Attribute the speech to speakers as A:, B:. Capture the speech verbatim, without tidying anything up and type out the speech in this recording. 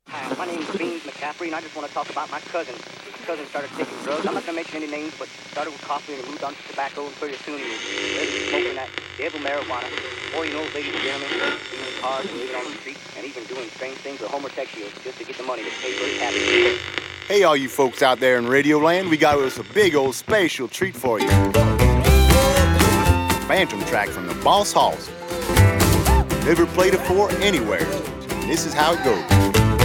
A: Hi, my name's Beans McCaffrey, and I just want to talk about my cousin. His cousin started taking drugs. I'm not going to mention any names, but started with coffee and moved on to tobacco, and pretty soon he was really smoking that devil marijuana, boarding old ladies and gentlemen, stealing cars and living on the street, and even doing strange things with homosexuals just to get the money to pay for his happiness.
B: Hey, all you folks out there in Radio Land, we got us a big old special treat for you. Phantom track from the Boss Hoss. Never played it before anywhere. This is how it goes.